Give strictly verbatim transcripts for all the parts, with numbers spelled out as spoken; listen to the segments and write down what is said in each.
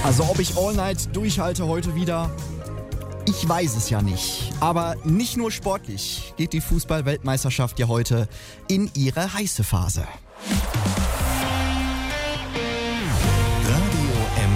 Also ob ich All Night durchhalte heute wieder, ich weiß es ja nicht. Aber nicht nur sportlich geht die Fußball-Weltmeisterschaft ja heute in ihre heiße Phase. Radio M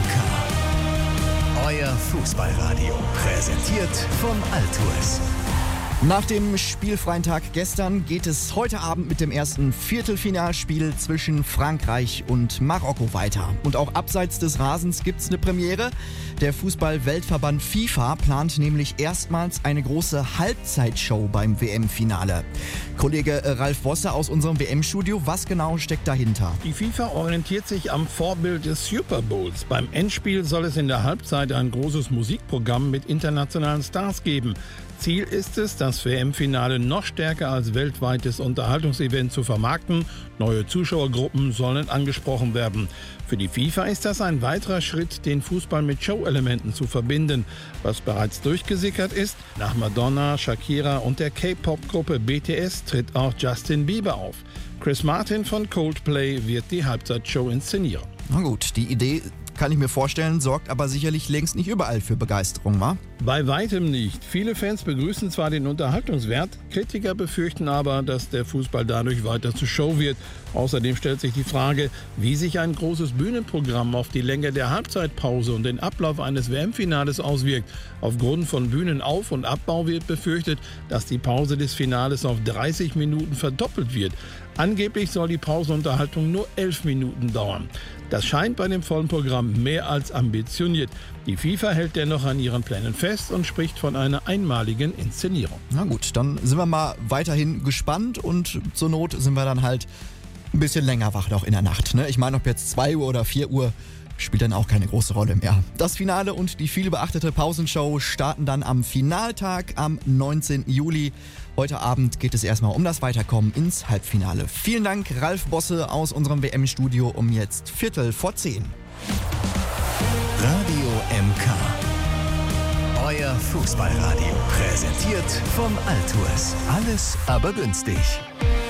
K. Euer Fußballradio. Präsentiert von Altours. Nach dem spielfreien Tag gestern geht es heute Abend mit dem ersten Viertelfinalspiel zwischen Frankreich und Marokko weiter. Und auch abseits des Rasens gibt's eine Premiere. Der Fußball-Weltverband FIFA plant nämlich erstmals eine große Halbzeitshow beim W M-Finale. Kollege Ralf Bosse aus unserem W M-Studio, was genau steckt dahinter? Die FIFA orientiert sich am Vorbild des Super Bowls. Beim Endspiel soll es in der Halbzeit ein großes Musikprogramm mit internationalen Stars geben. Ziel ist es, das W M-Finale noch stärker als weltweites Unterhaltungsevent zu vermarkten. Neue Zuschauergruppen sollen angesprochen werden. Für die FIFA ist das ein weiterer Schritt, den Fußball mit Show-Elementen zu verbinden. Was bereits durchgesickert ist, nach Madonna, Shakira und der K-Pop-Gruppe B T S tritt auch Justin Bieber auf. Chris Martin von Coldplay wird die Halbzeitshow inszenieren. Na gut, die Idee, kann ich mir vorstellen, sorgt aber sicherlich längst nicht überall für Begeisterung, wa? Bei weitem nicht. Viele Fans begrüßen zwar den Unterhaltungswert, Kritiker befürchten aber, dass der Fußball dadurch weiter zur Show wird. Außerdem stellt sich die Frage, wie sich ein großes Bühnenprogramm auf die Länge der Halbzeitpause und den Ablauf eines W M-Finales auswirkt. Aufgrund von Bühnenauf- und Abbau wird befürchtet, dass die Pause des Finales auf dreißig Minuten verdoppelt wird. Angeblich soll die Pausenunterhaltung nur elf Minuten dauern. Das scheint bei dem vollen Programm mehr als ambitioniert. Die FIFA hält dennoch an ihren Plänen fest und spricht von einer einmaligen Inszenierung. Na gut, dann sind wir mal weiterhin gespannt und zur Not sind wir dann halt ein bisschen länger wach noch in der Nacht. Ne? Ich meine, ob jetzt zwei Uhr oder vier Uhr, spielt dann auch keine große Rolle mehr. Das Finale und die viel beachtete Pausenshow starten dann am Finaltag am neunzehnten Juli. Heute Abend geht es erstmal um das Weiterkommen ins Halbfinale. Vielen Dank, Ralf Bosse aus unserem W M-Studio um jetzt Viertel vor zehn. Radio M K. Euer Fußballradio. Präsentiert von Altours. Alles aber günstig.